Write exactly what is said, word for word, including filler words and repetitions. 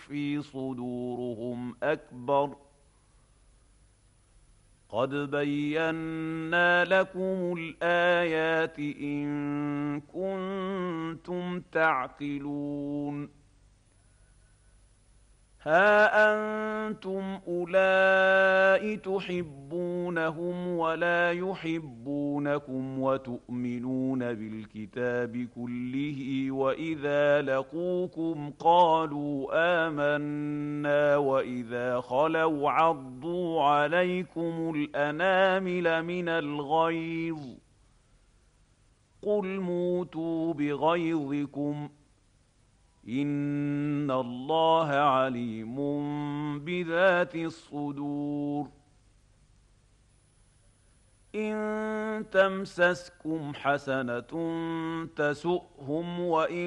تخفي صدورهم أكبر قد بينا لكم الآيات إن كنتم تعقلون ها أنتم أولئك تحبونهم ولا يحبونكم وتؤمنون بالكتاب كله وإذا لقوكم قالوا آمنا وإذا خلوا عضوا عليكم الأنامل من الغيظ قل موتوا بغيظكم إن الله عليم بذات الصدور إن تمسسكم حسنة تسؤهم وإن